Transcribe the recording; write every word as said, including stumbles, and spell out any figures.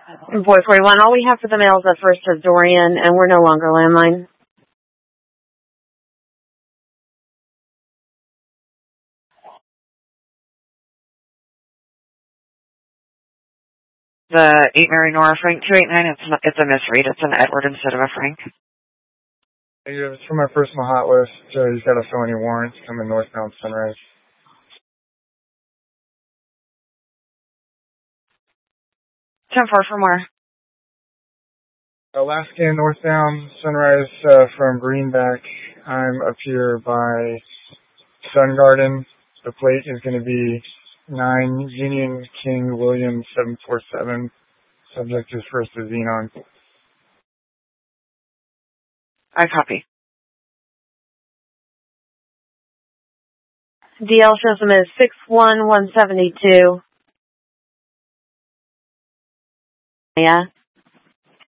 Boy forty-one, all we have for the mail is that first is Dorian, and we're no longer landline. The eight Mary Nora Frank two eight nine, it's, not, it's a misread. It's an Edward instead of a Frank. It's from my personal hot list. Uh, he's got to fill any warrants coming northbound Sunrise. ten four from where? Alaskan northbound Sunrise uh, from Greenback. I'm up here by Sun Garden. The plate is going to be nine Union King William seven four seven. Subject is first to Xenon. I copy. D L shows him as six one one seventy-two. Yeah.